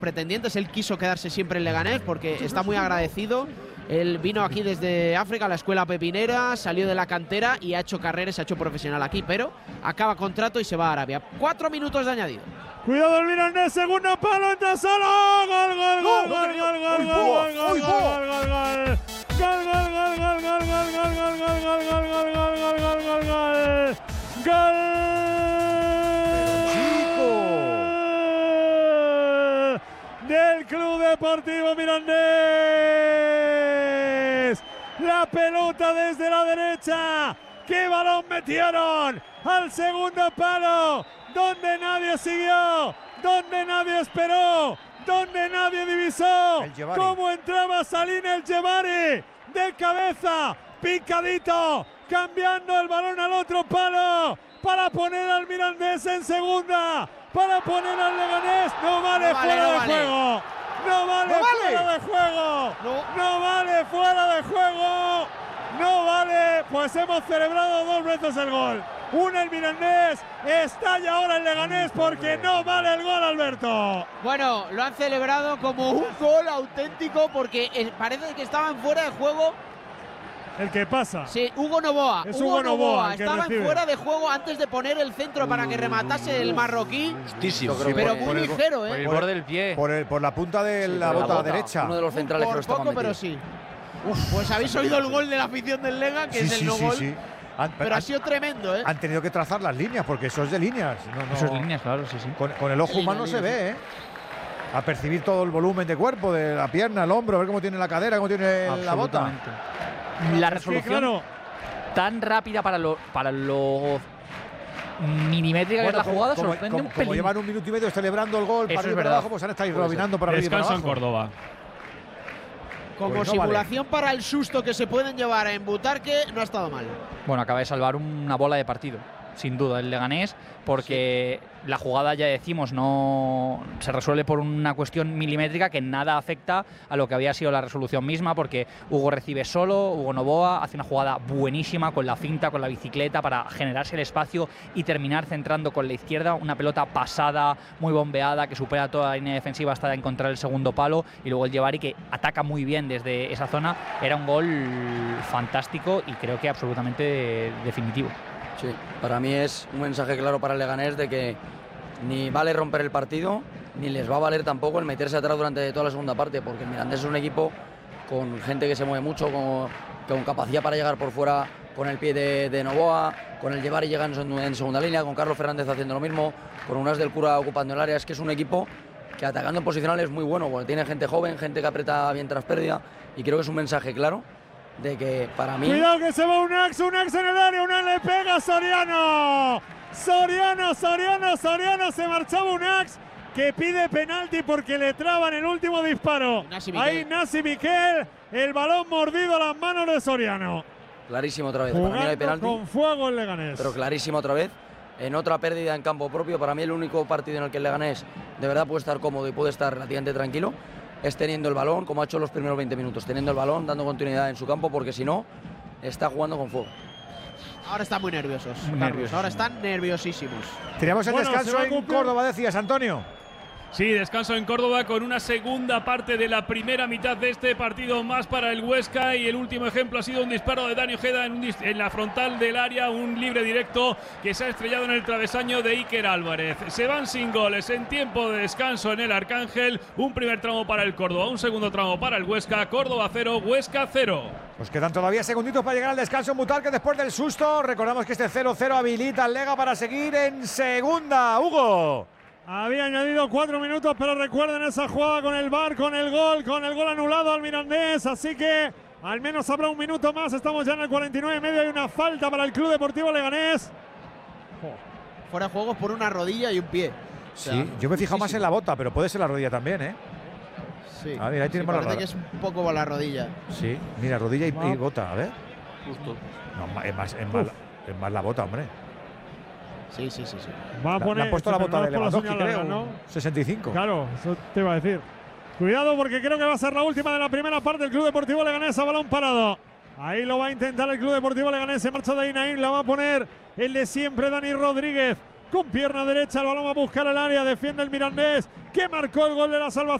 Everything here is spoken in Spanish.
pretendientes. Él quiso quedarse siempre en Leganés porque está muy agradecido. Él vino aquí desde África, a la escuela pepinera, salió de la cantera y ha hecho carrera, se ha hecho profesional aquí, pero acaba contrato y se va a Arabia. 4 minutos de añadido. Cuidado el Mirandés, segundo palo, entra solo. Gol, gol, gol, gol, gol, gol, gol, gol, gol, gol, gol, gol. Gol, gol, gol, gol, gol, gol, gol, gol, gol, gol, gol, gol, gol, gol, gol, gol, gol. Gol. Del Club Deportivo Mirandés. La pelota desde la derecha. ¡Qué balón metieron! Al segundo palo, donde nadie siguió, donde nadie esperó, donde nadie divisó cómo entraba Salim El Jebari de cabeza, picadito, cambiando el balón al otro palo para poner al Mirandés en segunda, para poner al Leganés. No vale fuera de juego. No vale fuera de juego. No vale fuera de juego. No vale, pues hemos celebrado 2 veces el gol. Una el Mirandés, estalla ahora el Leganés porque no vale el gol, Alberto. Bueno, lo han celebrado como un gol auténtico porque parece que estaban fuera de juego. El que pasa. Sí, Hugo Novoa. Es Hugo Novoa estaba en fuera de juego antes de poner el centro para que rematase el marroquí. Justísimo. Pero muy ligero, Por el borde del pie. Por la punta de la bota derecha. Uno de los centrales por poco, pero sí. Pues habéis oído el gol de la afición del Lega, que es el no gol. Sí. Pero ha sido tremendo, ¿eh? Han tenido que trazar las líneas, porque eso es de líneas. Eso es líneas, claro, sí. Con el ojo humano se ve, ¿eh? A percibir todo el volumen de cuerpo, de la pierna, el hombro, a ver cómo tiene la cadera, cómo tiene la bota. La resolución tan rápida para lo milimétrica que es la jugada sorprende un pelín. Como llevan 1 minuto y medio celebrando el gol, para arriba y abajo, pues han estado robinando para arriba y para abajo. Descanso en Córdoba. Como pues no simulación para el susto que se pueden llevar en Butarque, no ha estado mal. Bueno, acaba de salvar una bola de partido, sin duda, el Leganés, porque la jugada, ya decimos, no se resuelve por una cuestión milimétrica que nada afecta a lo que había sido la resolución misma, porque Hugo recibe solo, Hugo Novoa hace una jugada buenísima con la finta, con la bicicleta, para generarse el espacio y terminar centrando con la izquierda una pelota pasada, muy bombeada, que supera toda la línea defensiva hasta encontrar el segundo palo, y luego el Jebari, que ataca muy bien desde esa zona. Era un gol fantástico y creo que absolutamente definitivo. Sí, para mí es un mensaje claro para el Leganés de que ni vale romper el partido, ni les va a valer tampoco el meterse atrás durante toda la segunda parte, porque el Mirandés es un equipo con gente que se mueve mucho, con capacidad para llegar por fuera con el pie de Novoa, con el Jebari llegando en segunda línea, con Carlos Fernández haciendo lo mismo, con Unas del Cura ocupando el área. Es que es un equipo que atacando en posicional es muy bueno, porque tiene gente joven, gente que aprieta bien tras pérdida, y creo que es un mensaje claro de que para mí… Cuidado que se va Unax en el área, Unax le pega a Soriano. Soriano, se marchaba Unax, que pide penalti porque le traban el último disparo. Ahí Nasi Miquel, el balón mordido a las manos de Soriano. Clarísimo otra vez, para mí no hay penalti. Con fuego el Leganés. Pero clarísimo otra vez, en otra pérdida en campo propio. Para mí el único partido en el que el Leganés de verdad puede estar cómodo y puede estar relativamente tranquilo es teniendo el balón, como ha hecho los primeros 20 minutos, teniendo el balón, dando continuidad en su campo, porque si no, está jugando con fuego. Ahora están muy nerviosos, Carlos. Ahora están nerviosísimos. Teníamos el descanso en Córdoba, decías, Antonio. Sí, descanso en Córdoba con una segunda parte de la primera mitad de este partido más para el Huesca, y el último ejemplo ha sido un disparo de Dani Ojeda en la frontal del área, un libre directo que se ha estrellado en el travesaño de Iker Álvarez. Se van sin goles en tiempo de descanso en el Arcángel. Un primer tramo para el Córdoba, un segundo tramo para el Huesca. Córdoba 0, Huesca 0. Pues quedan todavía segunditos para llegar al descanso mutual, que después del susto, recordamos que este 0-0 habilita al Lega para seguir en segunda. Hugo. Había añadido 4 minutos, pero recuerden esa jugada con el VAR, con el gol anulado al Mirandés, así que al menos habrá un minuto más. Estamos ya en el 49,5. Hay una falta para el Club Deportivo Leganés. Fuera de juego por una rodilla y un pie. O sea, sí, yo me he fijado más en la bota, pero puede ser la rodilla también, ¿eh? Sí. A ver, ahí tenemos parece que es un poco por la rodilla. Sí, mira, rodilla y bota, a ver. Justo. No, es más la bota, hombre. Sí. Va a poner, le ha puesto la bota de Lewandowski, creo, ¿no? 65. Claro, eso te iba a decir. Cuidado, porque creo que va a ser la última de la primera parte. El Club Deportivo Leganés a balón parado. Ahí lo va a intentar el Club Deportivo Leganés. Se marcha de ahí Naim, la va a poner el de siempre, Dani Rodríguez. con pierna derecha, el balón va a buscar el área, defiende el Mirandés, que marcó el gol de la salvación.